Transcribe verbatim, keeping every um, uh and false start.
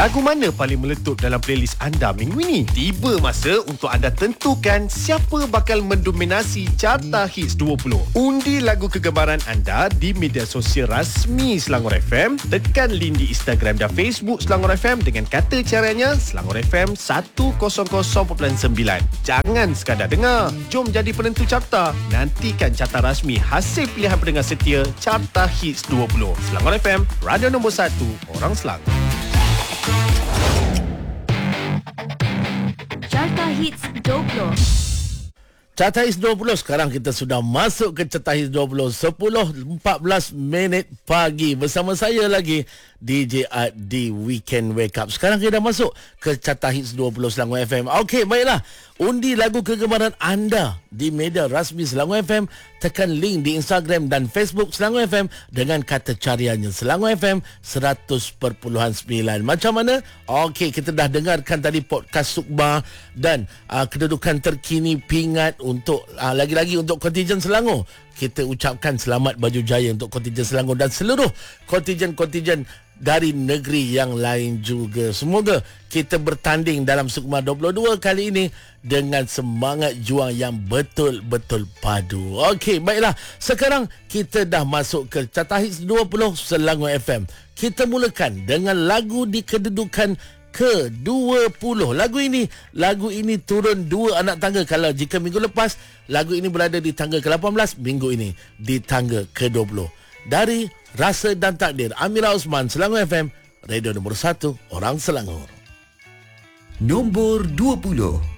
Lagu mana paling meletup dalam playlist anda minggu ini? Tiba masa untuk anda tentukan siapa bakal mendominasi Carta Hits dua puluh. Undi lagu kegemaran anda di media sosial rasmi Selangor F M. Tekan link di Instagram dan Facebook Selangor F M dengan kata caranya Selangor F M seratus perpuluhan sembilan. Jangan sekadar dengar, jom jadi penentu carta. Nantikan carta rasmi hasil pilihan pendengar setia Carta Hits dua puluh. Selangor F M, radio nombor satu, orang Selangor. Carta Hits dua puluh. Carta Hits dua puluh. Sekarang kita sudah masuk ke Carta Hits dua puluh. sepuluh empat belas minit pagi. Bersama saya lagi D J Art di Weekend Wake Up. Sekarang kita dah masuk ke Carta Hits dua puluh Selangor F M. Okey, baiklah. Undi lagu kegemaran anda di media rasmi Selangor F M. Tekan link di Instagram dan Facebook Selangor F M dengan kata cariannya Selangor F M seratus perpuluhan sembilan. Macam mana? Okey, kita dah dengarkan tadi podcast Sukma dan uh, kedudukan terkini pingat untuk uh, lagi-lagi untuk kontijen Selangor. Kita ucapkan selamat baju jaya untuk kontijen Selangor dan seluruh kontijen-kontijen dari negeri yang lain juga. Semoga kita bertanding dalam Sukma dua puluh dua kali ini dengan semangat juang yang betul-betul padu. Okey, baiklah. Sekarang kita dah masuk ke Carta Hits dua puluh Selangor F M. Kita mulakan dengan lagu di kedudukan ke dua puluh. Lagu ini, lagu ini turun dua anak tangga. Kalau jika minggu lepas lagu ini berada di tangga ke lapan belas, minggu ini di tangga ke dua puluh. Dari Rasa dan Takdir, Amira Osman, Selangor F M, radio nombor satu, orang Selangor. Nombor dua puluh.